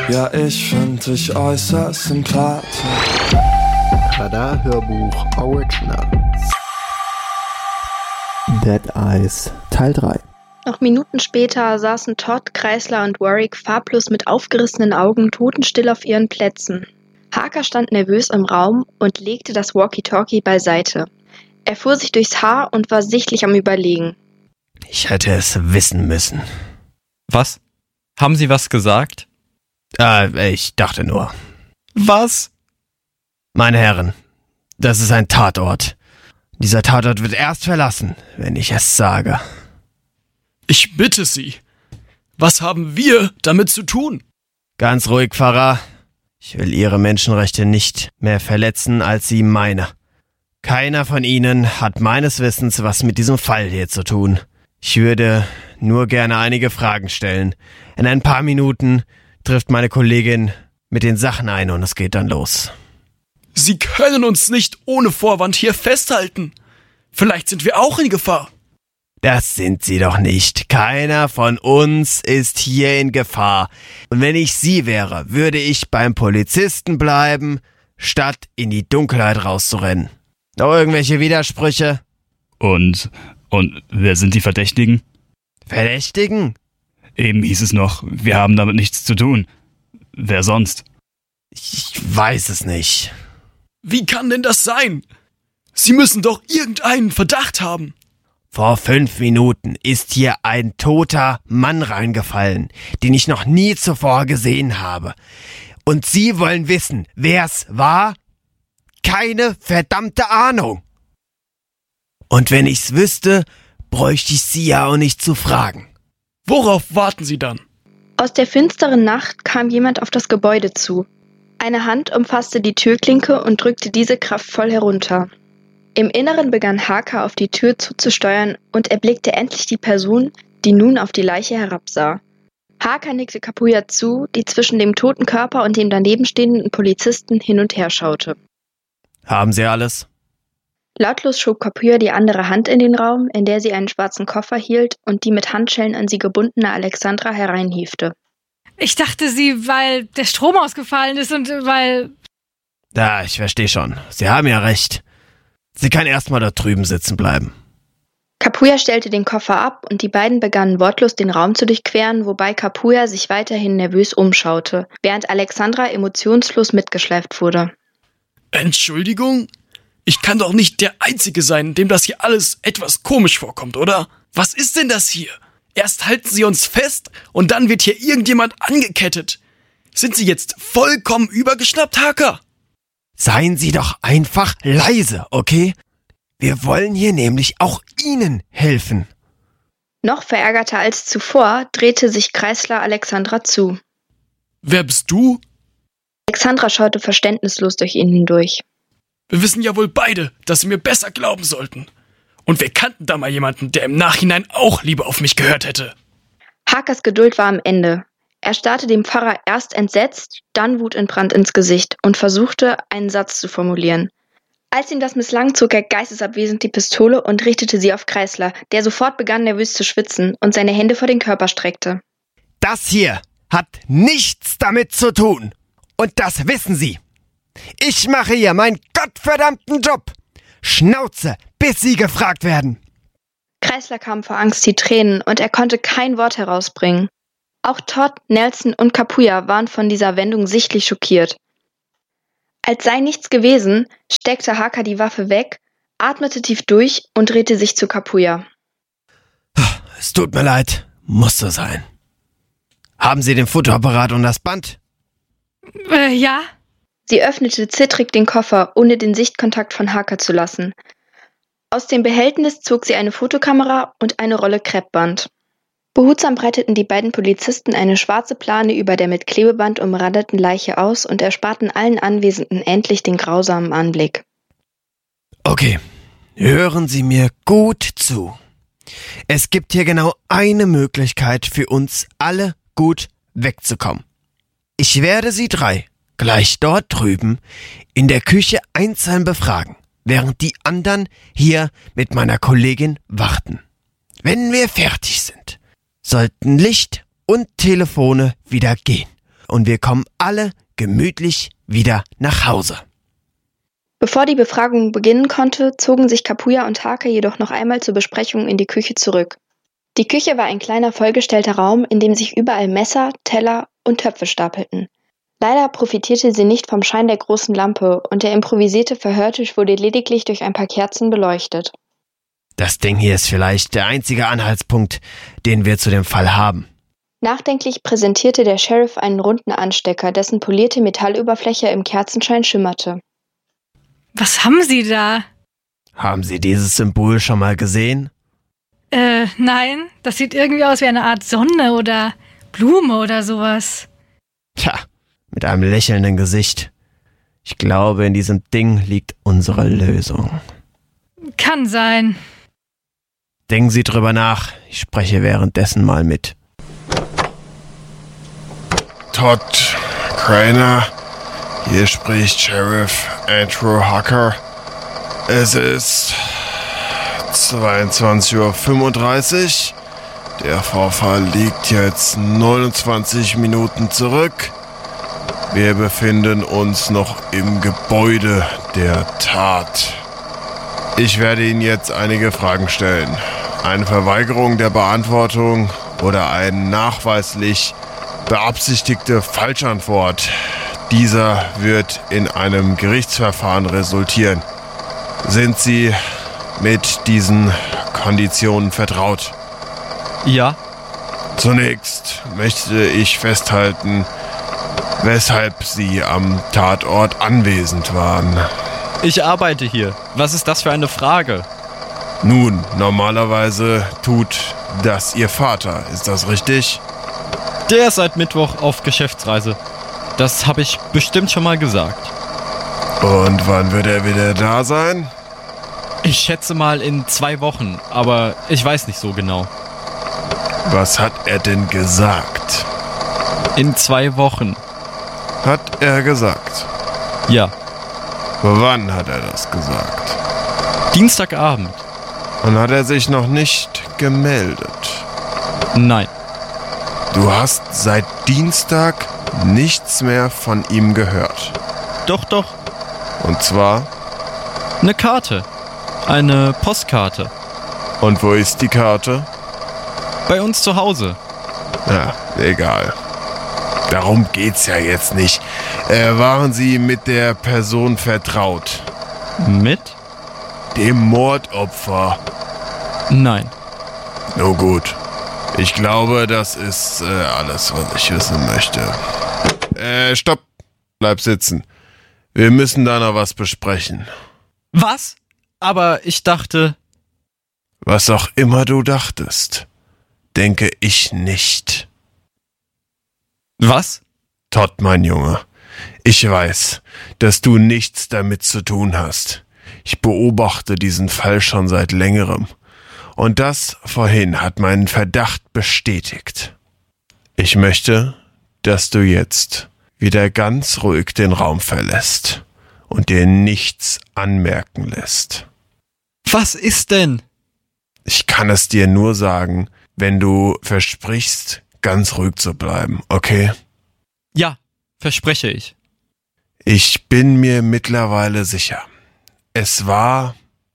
Ja, ich find dich äußerst sympathisch. Radar Hörbuch Original. Dead Eyes Teil 3. Noch Minuten später saßen Todd, Kreisler und Warwick farblos mit aufgerissenen Augen totenstill auf ihren Plätzen. Harker stand nervös im Raum und legte das Walkie-Talkie beiseite. Er fuhr sich durchs Haar und war sichtlich am Überlegen. Ich hätte es wissen müssen. Was? Haben Sie was gesagt? Ich dachte nur. Was? Meine Herren, das ist ein Tatort. Dieser Tatort wird erst verlassen, wenn ich es sage. Ich bitte Sie. Was haben wir damit zu tun? Ganz ruhig, Pfarrer. Ich will Ihre Menschenrechte nicht mehr verletzen als Sie meine. Keiner von Ihnen hat meines Wissens was mit diesem Fall hier zu tun. Ich würde nur gerne einige Fragen stellen. In ein paar Minuten trifft meine Kollegin mit den Sachen ein und es geht dann los. Sie können uns nicht ohne Vorwand hier festhalten. Vielleicht sind wir auch in Gefahr. Das sind Sie doch nicht. Keiner von uns ist hier in Gefahr. Und wenn ich Sie wäre, würde ich beim Polizisten bleiben, statt in die Dunkelheit rauszurennen. Noch irgendwelche Widersprüche? Und wer sind die Verdächtigen? Verdächtigen? Eben hieß es noch, wir haben damit nichts zu tun. Wer sonst? Ich weiß es nicht. Wie kann denn das sein? Sie müssen doch irgendeinen Verdacht haben. Vor 5 Minuten ist hier ein toter Mann reingefallen, den ich noch nie zuvor gesehen habe. Und Sie wollen wissen, wer's war? Keine verdammte Ahnung. Und wenn ich's wüsste, bräuchte ich Sie ja auch nicht zu fragen. Worauf warten Sie dann? Aus der finsteren Nacht kam jemand auf das Gebäude zu. Eine Hand umfasste die Türklinke und drückte diese kraftvoll herunter. Im Inneren begann Harker auf die Tür zuzusteuern und erblickte endlich die Person, die nun auf die Leiche herabsah. Harker nickte Kapuya zu, die zwischen dem toten Körper und dem daneben stehenden Polizisten hin und her schaute. Haben Sie alles? Lautlos schob Kapuya die andere Hand in den Raum, in der sie einen schwarzen Koffer hielt und die mit Handschellen an sie gebundene Alexandra hereinhiefte. Ich dachte weil der Strom ausgefallen ist und weil... Ja, ich verstehe schon. Sie haben ja recht. Sie kann erstmal da drüben sitzen bleiben. Kapuya stellte den Koffer ab und die beiden begannen wortlos den Raum zu durchqueren, wobei Kapuya sich weiterhin nervös umschaute, während Alexandra emotionslos mitgeschleift wurde. Entschuldigung? Ich kann doch nicht der Einzige sein, dem das hier alles etwas komisch vorkommt, oder? Was ist denn das hier? Erst halten Sie uns fest und dann wird hier irgendjemand angekettet. Sind Sie jetzt vollkommen übergeschnappt, Harker? Seien Sie doch einfach leise, okay? Wir wollen hier nämlich auch Ihnen helfen. Noch verärgerter als zuvor drehte sich Kreisler Alexandra zu. Wer bist du? Alexandra schaute verständnislos durch ihn hindurch. Wir wissen ja wohl beide, dass Sie mir besser glauben sollten. Und wir kannten da mal jemanden, der im Nachhinein auch lieber auf mich gehört hätte. Harkers Geduld war am Ende. Er starrte dem Pfarrer erst entsetzt, dann wutentbrannt ins Gesicht und versuchte, einen Satz zu formulieren. Als ihm das misslang, zog er geistesabwesend die Pistole und richtete sie auf Kreisler, der sofort begann, nervös zu schwitzen und seine Hände vor den Körper streckte. Das hier hat nichts damit zu tun. Und das wissen Sie. Ich mache hier meinen gottverdammten Job. Schnauze, bis Sie gefragt werden. Kreisler kam vor Angst die Tränen und er konnte kein Wort herausbringen. Auch Todd, Nelson und Kapuya waren von dieser Wendung sichtlich schockiert. Als sei nichts gewesen, steckte Harker die Waffe weg, atmete tief durch und drehte sich zu Kapuya. Es tut mir leid, muss so sein. Haben Sie den Fotoapparat und das Band? Ja? Sie öffnete zittrig den Koffer, ohne den Sichtkontakt von Harker zu lassen. Aus dem Behältnis zog sie eine Fotokamera und eine Rolle Kreppband. Behutsam breiteten die beiden Polizisten eine schwarze Plane über der mit Klebeband umrandeten Leiche aus und ersparten allen Anwesenden endlich den grausamen Anblick. Okay, hören Sie mir gut zu. Es gibt hier genau eine Möglichkeit für uns alle gut wegzukommen. Ich werde Sie 3 gleich dort drüben in der Küche einzeln befragen, während die anderen hier mit meiner Kollegin warten. Wenn wir fertig sind, sollten Licht und Telefone wieder gehen. und wir kommen alle gemütlich wieder nach Hause. Bevor die Befragung beginnen konnte, zogen sich Kapuya und Hake jedoch noch einmal zur Besprechung in die Küche zurück. Die Küche war ein kleiner vollgestellter Raum, in dem sich überall Messer, Teller und Töpfe stapelten. Leider profitierte sie nicht vom Schein der großen Lampe und der improvisierte Verhörtisch wurde lediglich durch ein paar Kerzen beleuchtet. Das Ding hier ist vielleicht der einzige Anhaltspunkt, den wir zu dem Fall haben. Nachdenklich präsentierte der Sheriff einen runden Anstecker, dessen polierte Metallüberfläche im Kerzenschein schimmerte. Was haben Sie da? Haben Sie dieses Symbol schon mal gesehen? Nein. Das sieht irgendwie aus wie eine Art Sonne oder Blume oder sowas. Tja, mit einem lächelnden Gesicht. Ich glaube, in diesem Ding liegt unsere Lösung. Kann sein. Denken Sie drüber nach. Ich spreche währenddessen mal mit. Todd Craner, hier spricht Sheriff Andrew Harker. Es ist 22:35 Uhr. Der Vorfall liegt jetzt 29 Minuten zurück. Wir befinden uns noch im Gebäude der Tat. Ich werde Ihnen jetzt einige Fragen stellen. Eine Verweigerung der Beantwortung oder eine nachweislich beabsichtigte Falschantwort. Dieser wird in einem Gerichtsverfahren resultieren. Sind Sie mit diesen Konditionen vertraut? Ja. Zunächst möchte ich festhalten, weshalb Sie am Tatort anwesend waren. Ich arbeite hier. Was ist das für eine Frage? Nun, normalerweise tut das Ihr Vater. Ist das richtig? Der ist seit Mittwoch auf Geschäftsreise. Das habe ich bestimmt schon mal gesagt. Und wann wird er wieder da sein? Ich schätze mal in 2 Wochen, aber ich weiß nicht so genau. Was hat er denn gesagt? In 2 Wochen. Hat er gesagt? Ja. Wann hat er das gesagt? Dienstagabend. Und hat er sich noch nicht gemeldet? Nein. Du hast seit Dienstag nichts mehr von ihm gehört. Doch. Und zwar? Eine Karte. Eine Postkarte. Und wo ist die Karte? Bei uns zu Hause. Ja, egal. Darum geht's ja jetzt nicht. Waren Sie mit der Person vertraut? Mit? Dem Mordopfer? Nein. Nun gut. Ich glaube, das ist alles, was ich wissen möchte. Stopp. Bleib sitzen. Wir müssen da noch was besprechen. Was? Aber ich dachte... Was auch immer du dachtest, denke ich nicht. Was? Todd, mein Junge, ich weiß, dass du nichts damit zu tun hast. Ich beobachte diesen Fall schon seit längerem. Und das vorhin hat meinen Verdacht bestätigt. Ich möchte, dass du jetzt wieder ganz ruhig den Raum verlässt und dir nichts anmerken lässt. Was ist denn? Ich kann es dir nur sagen, wenn du versprichst, ganz ruhig zu bleiben, okay? Ja, verspreche ich. Ich bin mir mittlerweile sicher. Es war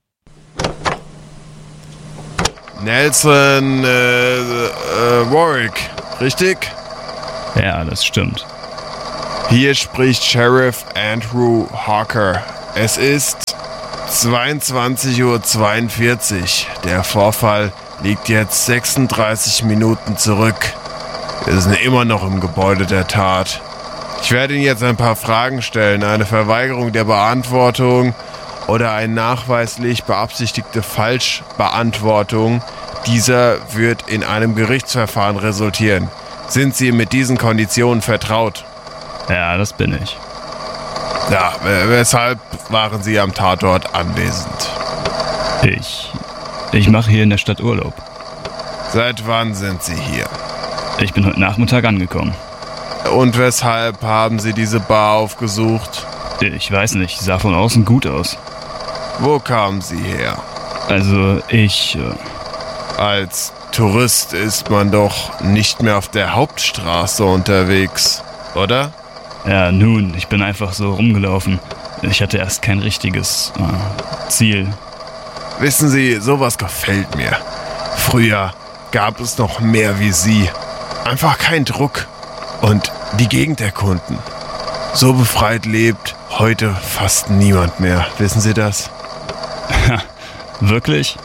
Nelson Warwick, richtig? Ja, das stimmt. Hier spricht Sheriff Andrew Harker. Es ist 22:42 Uhr. Der Vorfall liegt jetzt 36 Minuten zurück. Wir sind immer noch im Gebäude der Tat. Ich werde Ihnen jetzt ein paar Fragen stellen. Eine Verweigerung der Beantwortung oder eine nachweislich beabsichtigte Falschbeantwortung. Dieser wird in einem Gerichtsverfahren resultieren. Sind Sie mit diesen Konditionen vertraut? Ja, das bin ich. Ja, weshalb waren Sie am Tatort anwesend? Ich mache hier in der Stadt Urlaub. Seit wann sind Sie hier? Ich bin heute Nachmittag angekommen. Und weshalb haben Sie diese Bar aufgesucht? Ich weiß nicht, sah von außen gut aus. Wo kamen Sie her? Also, Als Tourist ist man doch nicht mehr auf der Hauptstraße unterwegs. oder? Ja, nun, ich bin einfach so rumgelaufen. Ich hatte erst kein richtiges Ziel. Wissen Sie, sowas gefällt mir. Früher gab es noch mehr wie Sie. Einfach kein Druck. Und die Gegend erkunden. So befreit lebt heute fast niemand mehr. Wissen Sie das? Wirklich?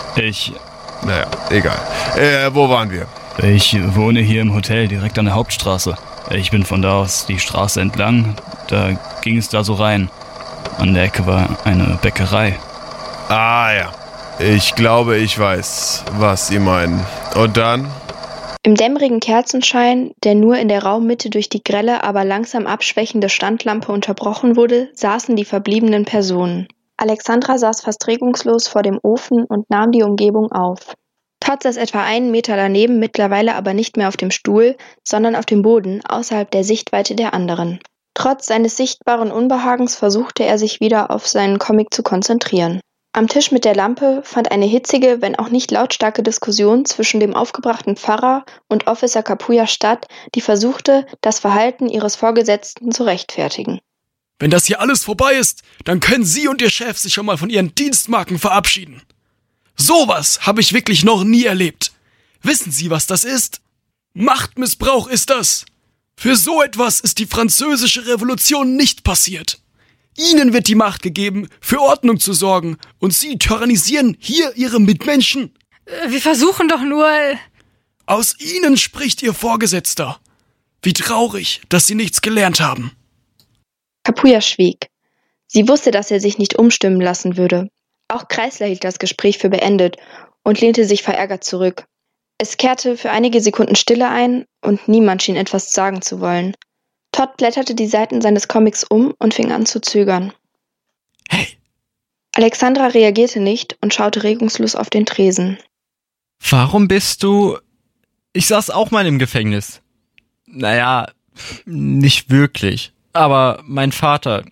Naja, egal. Wo waren wir? Ich wohne hier im Hotel direkt an der Hauptstraße. Ich bin von da aus die Straße entlang. Da ging es da so rein. An der Ecke war eine Bäckerei. Ah ja. Ich glaube, ich weiß, was Sie meinen. Und dann? Im dämmerigen Kerzenschein, der nur in der Raummitte durch die grelle, aber langsam abschwächende Standlampe unterbrochen wurde, saßen die verbliebenen Personen. Alexandra saß fast regungslos vor dem Ofen und nahm die Umgebung auf. Todd saß etwa 1 Meter daneben, mittlerweile aber nicht mehr auf dem Stuhl, sondern auf dem Boden, außerhalb der Sichtweite der anderen. Trotz seines sichtbaren Unbehagens versuchte er sich wieder auf seinen Comic zu konzentrieren. Am Tisch mit der Lampe fand eine hitzige, wenn auch nicht lautstarke Diskussion zwischen dem aufgebrachten Pfarrer und Officer Kapuya statt, die versuchte, das Verhalten ihres Vorgesetzten zu rechtfertigen. Wenn das hier alles vorbei ist, dann können Sie und Ihr Chef sich schon mal von Ihren Dienstmarken verabschieden. Sowas habe ich wirklich noch nie erlebt. Wissen Sie, was das ist? Machtmissbrauch ist das. Für so etwas ist die Französische Revolution nicht passiert. Ihnen wird die Macht gegeben, für Ordnung zu sorgen, und Sie tyrannisieren hier Ihre Mitmenschen. Wir versuchen doch nur... Aus Ihnen spricht Ihr Vorgesetzter. Wie traurig, dass Sie nichts gelernt haben. Kapuya schwieg. Sie wusste, dass er sich nicht umstimmen lassen würde. Auch Kreisler hielt das Gespräch für beendet und lehnte sich verärgert zurück. Es kehrte für einige Sekunden Stille ein und niemand schien etwas sagen zu wollen. Todd blätterte die Seiten seines Comics um und fing an zu zögern. Hey! Alexandra reagierte nicht und schaute regungslos auf den Tresen. Warum bist du... Ich saß auch mal im Gefängnis. Naja, nicht wirklich. Aber mein Vater...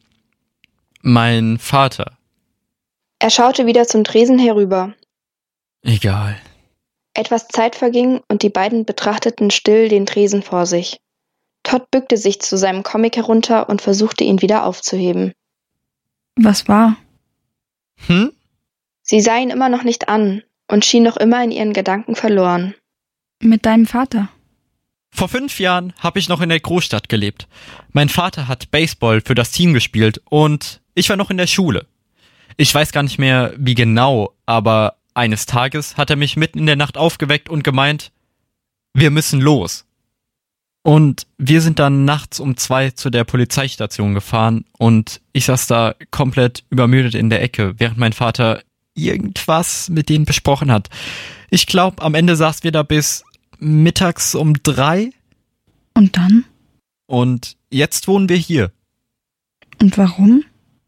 Er schaute wieder zum Tresen herüber. Egal. Etwas Zeit verging und die beiden betrachteten still den Tresen vor sich. Todd bückte sich zu seinem Comic herunter und versuchte, ihn wieder aufzuheben. Was war? Sie sah ihn immer noch nicht an und schien noch immer in ihren Gedanken verloren. Mit deinem Vater? Vor 5 Jahren habe ich noch in der Großstadt gelebt. Mein Vater hat Baseball für das Team gespielt und ich war noch in der Schule. Ich weiß gar nicht mehr, wie genau, aber eines Tages hat er mich mitten in der Nacht aufgeweckt und gemeint, wir müssen los. Und wir sind dann nachts um 2 zu der Polizeistation gefahren und ich saß da komplett übermüdet in der Ecke, während mein Vater irgendwas mit denen besprochen hat. Ich glaube, am Ende saßen wir da bis mittags um 3. Und dann? Und jetzt wohnen wir hier. Und warum?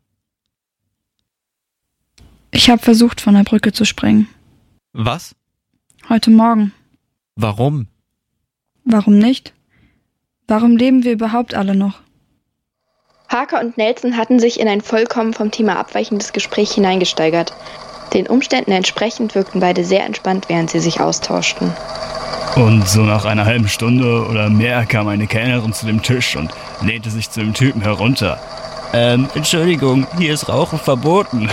Ich habe versucht, von der Brücke zu springen. Was? Heute Morgen. Warum? Warum nicht? Warum leben wir überhaupt alle noch? Harker und Nelson hatten sich in ein vollkommen vom Thema abweichendes Gespräch hineingesteigert. Den Umständen entsprechend wirkten beide sehr entspannt, während sie sich austauschten. Und so nach einer halben Stunde oder mehr kam eine Kellnerin zu dem Tisch und lehnte sich zu dem Typen herunter. Entschuldigung, hier ist Rauchen verboten.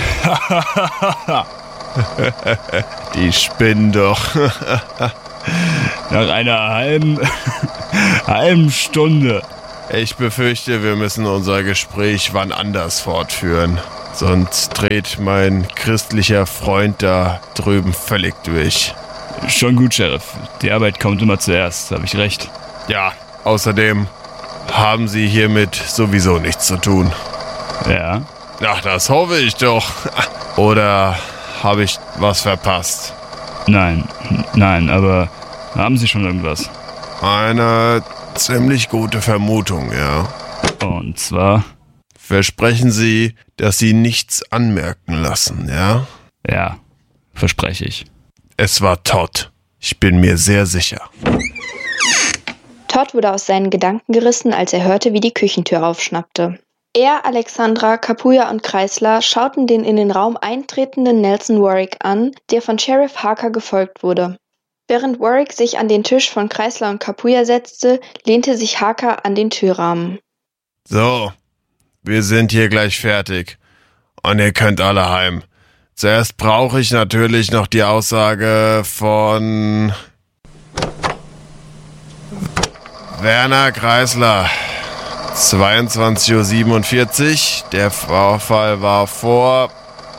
Die spinnen doch. Nach einer halben Stunde. Ich befürchte, wir müssen unser Gespräch wann anders fortführen. Sonst dreht mein christlicher Freund da drüben völlig durch. Schon gut, Sheriff. Die Arbeit kommt immer zuerst, habe ich recht. Ja, außerdem haben Sie hiermit sowieso nichts zu tun. Ja? Ach, das hoffe ich doch. Oder habe ich was verpasst? Nein, aber haben Sie schon irgendwas? Eine ziemlich gute Vermutung, ja. Und zwar? Versprechen Sie, dass Sie nichts anmerken lassen, ja? Ja, verspreche ich. Es war Todd. Ich bin mir sehr sicher. Todd wurde aus seinen Gedanken gerissen, als er hörte, wie die Küchentür aufschnappte. Er, Alexandra, Kapuya und Kreisler schauten den in den Raum eintretenden Nelson Warwick an, der von Sheriff Harker gefolgt wurde. Während Warwick sich an den Tisch von Kreisler und Kapuya setzte, lehnte sich Harker an den Türrahmen. So, wir sind hier gleich fertig. Und ihr könnt alle heim. Zuerst brauche ich natürlich noch die Aussage von Werner Kreisler. 22:47 Uhr. Der Vorfall war vor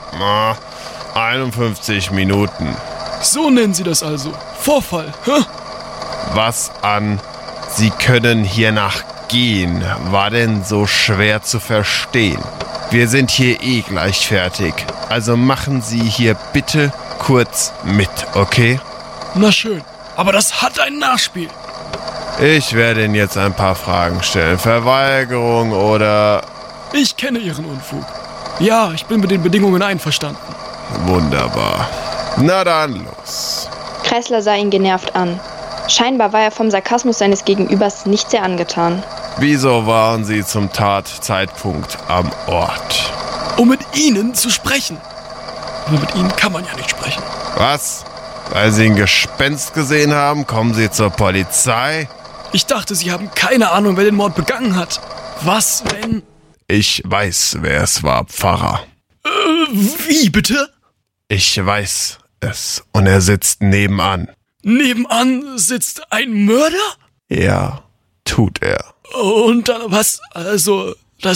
51 Minuten. So nennen Sie das also. Vorfall, hä? Was an Sie können hiernach gehen war denn so schwer zu verstehen? Wir sind hier eh gleich fertig. Also machen Sie hier bitte kurz mit, okay? Na schön, aber das hat ein Nachspiel. Ich werde Ihnen jetzt ein paar Fragen stellen. Verweigerung oder... Ich kenne Ihren Unfug. Ja, ich bin mit den Bedingungen einverstanden. Wunderbar. Na dann, los. Kreisler sah ihn genervt an. Scheinbar war er vom Sarkasmus seines Gegenübers nicht sehr angetan. Wieso waren Sie zum Tatzeitpunkt am Ort? Um mit Ihnen zu sprechen. Aber mit Ihnen kann man ja nicht sprechen. Was? Weil Sie ein Gespenst gesehen haben, kommen Sie zur Polizei? Ich dachte, Sie haben keine Ahnung, wer den Mord begangen hat. Was, wenn... Ich weiß, wer es war, Pfarrer. Wie bitte? Ich weiß es. Und er sitzt nebenan. Nebenan sitzt ein Mörder? Ja, tut er. Und dann was? Also...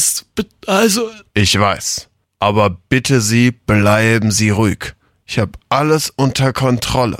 Ich weiß. Aber bitte Sie, bleiben Sie ruhig. Ich habe alles unter Kontrolle.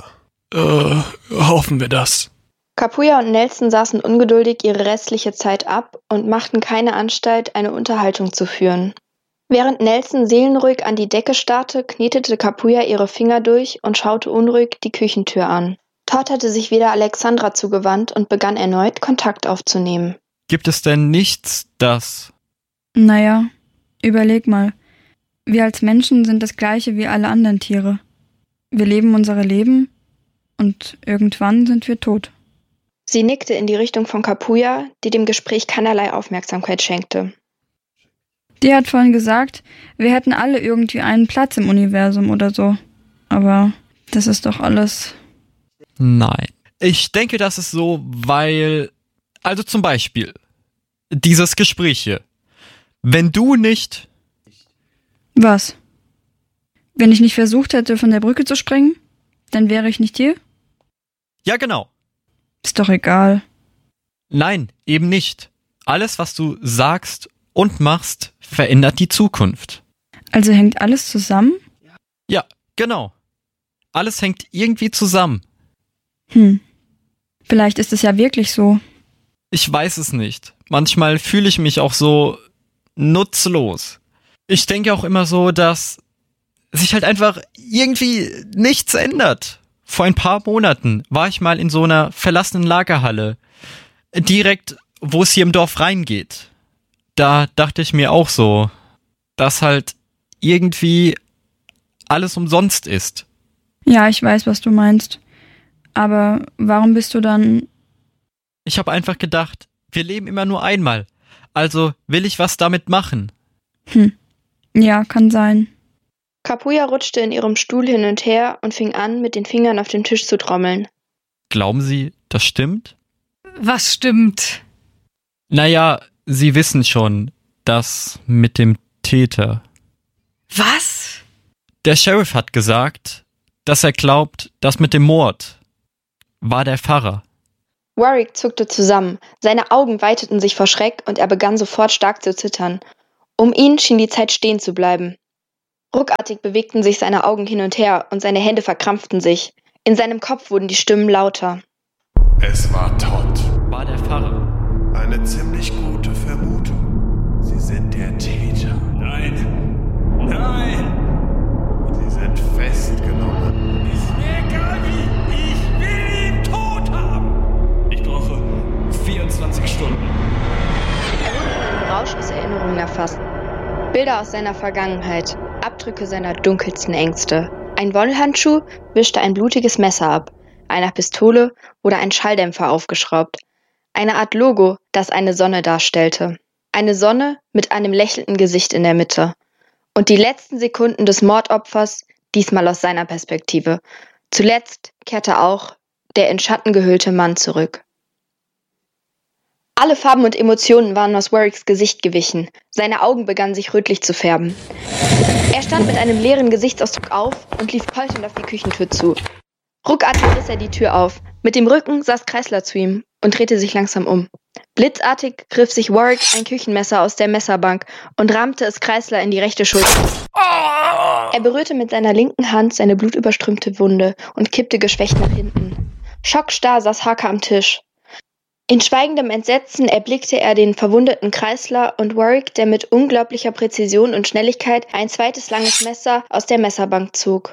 Hoffen wir das. Kapuya und Nelson saßen ungeduldig ihre restliche Zeit ab und machten keine Anstalt, eine Unterhaltung zu führen. Während Nelson seelenruhig an die Decke starrte, knetete Kapuya ihre Finger durch und schaute unruhig die Küchentür an. Todd hatte sich wieder Alexandra zugewandt und begann erneut, Kontakt aufzunehmen. Gibt es denn nichts, das... Naja, überleg mal. Wir als Menschen sind das gleiche wie alle anderen Tiere. Wir leben unsere Leben und irgendwann sind wir tot. Sie nickte in die Richtung von Kapuya, die dem Gespräch keinerlei Aufmerksamkeit schenkte. Die hat vorhin gesagt, wir hätten alle irgendwie einen Platz im Universum oder so. Aber das ist doch alles... Nein. Ich denke, das ist so, weil... Also zum Beispiel, dieses Gespräch hier. Wenn du nicht... Was? Wenn ich nicht versucht hätte, von der Brücke zu springen, dann wäre ich nicht hier? Ja, genau. Ist doch egal. Nein, eben nicht. Alles, was du sagst und machst, verändert die Zukunft. Also hängt alles zusammen? Ja, genau. Alles hängt irgendwie zusammen. Vielleicht ist es ja wirklich so. Ich weiß es nicht. Manchmal fühle ich mich auch so nutzlos. Ich denke auch immer so, dass sich halt einfach irgendwie nichts ändert. Vor ein paar Monaten war ich mal in so einer verlassenen Lagerhalle. Direkt, wo es hier im Dorf reingeht. Da dachte ich mir auch so, dass halt irgendwie alles umsonst ist. Ja, ich weiß, was du meinst. Aber warum bist du dann... Ich habe einfach gedacht, wir leben immer nur einmal. Also will ich was damit machen. Ja, kann sein. Kapuya rutschte in ihrem Stuhl hin und her und fing an, mit den Fingern auf dem Tisch zu trommeln. Glauben Sie, das stimmt? Was stimmt? Naja, Sie wissen schon, das mit dem Täter. Was? Der Sheriff hat gesagt, dass er glaubt, das mit dem Mord war der Pfarrer. Warwick zuckte zusammen, seine Augen weiteten sich vor Schreck und er begann sofort stark zu zittern. Um ihn schien die Zeit stehen zu bleiben. Ruckartig bewegten sich seine Augen hin und her und seine Hände verkrampften sich. In seinem Kopf wurden die Stimmen lauter. Es war Todd. War der Pfarrer. Eine ziemlich gute Vermutung. Sie sind der Täter. Nein! Nein! Sie sind festgenommen. Ist mir egal wie, ich will ihn tot haben! Ich brauche 24 Stunden. Er wurde von einem Rausch aus Erinnerungen erfasst. Bilder aus seiner Vergangenheit, Abdrücke seiner dunkelsten Ängste. Ein Wollhandschuh wischte ein blutiges Messer ab. Einer Pistole wurde ein Schalldämpfer aufgeschraubt. Eine Art Logo, das eine Sonne darstellte. Eine Sonne mit einem lächelnden Gesicht in der Mitte. Und die letzten Sekunden des Mordopfers, diesmal aus seiner Perspektive. Zuletzt kehrte auch der in Schatten gehüllte Mann zurück. Alle Farben und Emotionen waren aus Warwicks Gesicht gewichen. Seine Augen begannen sich rötlich zu färben. Er stand mit einem leeren Gesichtsausdruck auf und lief polternd auf die Küchentür zu. Ruckartig riss er die Tür auf. Mit dem Rücken saß Kreisler zu ihm und drehte sich langsam um. Blitzartig griff sich Warwick ein Küchenmesser aus der Messerbank und rammte es Kreisler in die rechte Schulter. Er berührte mit seiner linken Hand seine blutüberströmte Wunde und kippte geschwächt nach hinten. Schockstarr saß Harker am Tisch. In schweigendem Entsetzen erblickte er den verwundeten Kreisler und Warwick, der mit unglaublicher Präzision und Schnelligkeit ein zweites langes Messer aus der Messerbank zog.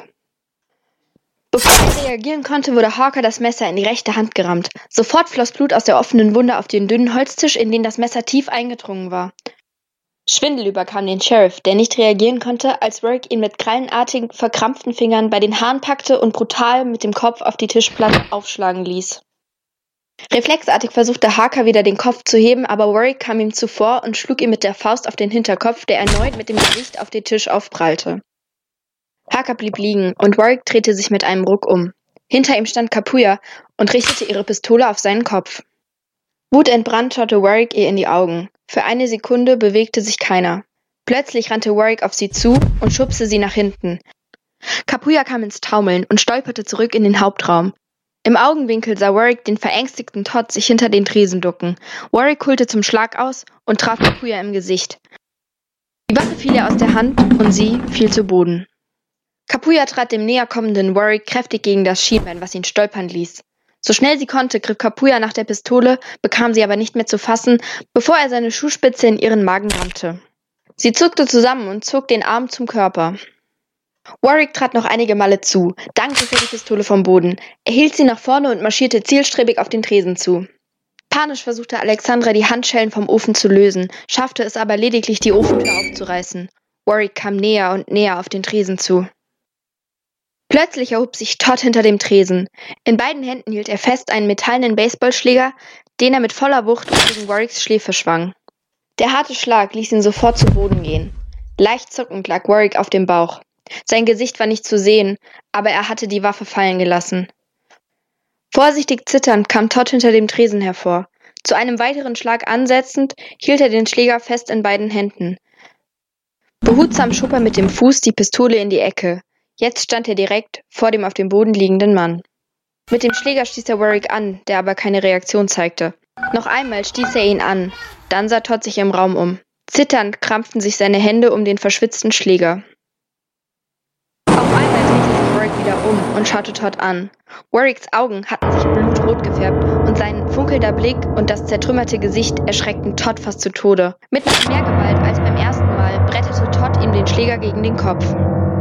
Bevor er reagieren konnte, wurde Harker das Messer in die rechte Hand gerammt. Sofort floss Blut aus der offenen Wunde auf den dünnen Holztisch, in den das Messer tief eingedrungen war. Schwindel überkam den Sheriff, der nicht reagieren konnte, als Warwick ihn mit krallenartigen, verkrampften Fingern bei den Haaren packte und brutal mit dem Kopf auf die Tischplatte aufschlagen ließ. Reflexartig versuchte Harker wieder den Kopf zu heben, aber Warwick kam ihm zuvor und schlug ihm mit der Faust auf den Hinterkopf, der erneut mit dem Gesicht auf den Tisch aufprallte. Harker blieb liegen und Warwick drehte sich mit einem Ruck um. Hinter ihm stand Kapuya und richtete ihre Pistole auf seinen Kopf. Wutentbrannt schaute Warwick ihr in die Augen. Für eine Sekunde bewegte sich keiner. Plötzlich rannte Warwick auf sie zu und schubste sie nach hinten. Kapuya kam ins Taumeln und stolperte zurück in den Hauptraum. Im Augenwinkel sah Warwick den verängstigten Todd sich hinter den Tresen ducken. Warwick holte zum Schlag aus und traf Kapuya im Gesicht. Die Waffe fiel ihr aus der Hand und sie fiel zu Boden. Kapuya trat dem näher kommenden Warwick kräftig gegen das Schienbein, was ihn stolpern ließ. So schnell sie konnte, griff Kapuya nach der Pistole, bekam sie aber nicht mehr zu fassen, bevor er seine Schuhspitze in ihren Magen rammte. Sie zuckte zusammen und zog den Arm zum Körper. Warwick trat noch einige Male zu, dann griff er die Pistole vom Boden. Er hielt sie nach vorne und marschierte zielstrebig auf den Tresen zu. Panisch versuchte Alexandra, die Handschellen vom Ofen zu lösen, schaffte es aber lediglich, die Ofentür aufzureißen. Warwick kam näher und näher auf den Tresen zu. Plötzlich erhob sich Todd hinter dem Tresen. In beiden Händen hielt er fest einen metallenen Baseballschläger, den er mit voller Wucht gegen Warwicks Schläfe schwang. Der harte Schlag ließ ihn sofort zu Boden gehen. Leicht zuckend lag Warwick auf dem Bauch. Sein Gesicht war nicht zu sehen, aber er hatte die Waffe fallen gelassen. Vorsichtig zitternd kam Todd hinter dem Tresen hervor. Zu einem weiteren Schlag ansetzend, hielt er den Schläger fest in beiden Händen. Behutsam schob er mit dem Fuß die Pistole in die Ecke. Jetzt stand er direkt vor dem auf dem Boden liegenden Mann. Mit dem Schläger stieß er Warwick an, der aber keine Reaktion zeigte. Noch einmal stieß er ihn an. Dann sah Todd sich im Raum um. Zitternd krampften sich seine Hände um den verschwitzten Schläger. Auf einmal drehte sich Warwick wieder um und schaute Todd an. Warwicks Augen hatten sich blutrot gefärbt und sein funkelnder Blick und das zertrümmerte Gesicht erschreckten Todd fast zu Tode. Mit noch mehr Gewalt als beim ersten Mal brettete Todd ihm den Schläger gegen den Kopf.